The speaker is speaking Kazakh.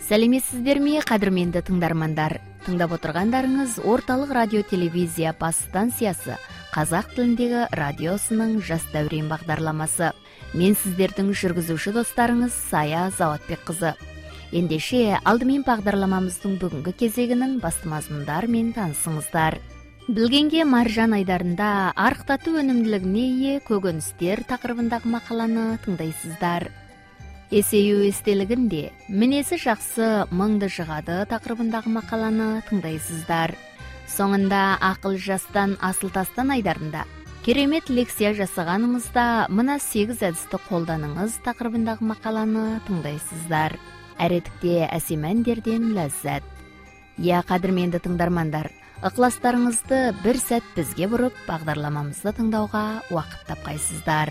Сәлеметсіздерме, қадірменді тыңдармандар. Тыңдап отырғандарыңыз орталық радио телевизия бас станциясы қазақ тіліндегі радиосының жас дәурен бағдарламасы. Мен сіздердің жүргізуші достарыңыз Сая Заватбек қызы. Ендеше алдымен бағдарламамыздың бүгінгі кезегінің басты мазмұндарымен танысыңыздар. Білгенге маржан айдарында арықтату өнімділігіне ие көкөністер тақырыбындағы мақаланы тыңдайсыздар. Есею естелігінде мінезі жақсы мыңды жығады тақырыбындағы мақаланы тыңдайсыздар. Соңында ақыл жастан асыл тастан айдарында керемет лекция жасағанымызда мына 8 әдісті қолданыңыз тақырыбындағы мақаланы тыңдайсыздар. Әретікте әсем әндерден ләззат. Қадірменді тыңдармандар, ықыластарыңызды бір сәт бізге бұрып бағдарламамызды тыңдауға уақыт тапқайсыздар.